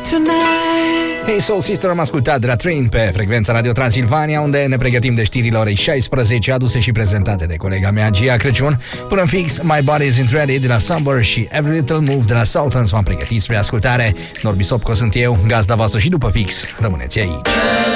Hey Soul Sister, am ascultat de la Train pe frecvența Radio Transilvania, unde ne pregătim de știrile orei 16, aduse și prezentate de colega mea Gia Crăciun. Până în fix, My Body Isn't Ready de la Summer și Every Little Move de la Sultans v-am pregătit spre ascultare. Norbi Sopco sunt eu, gazda voastră, și după fix rămâneți aici.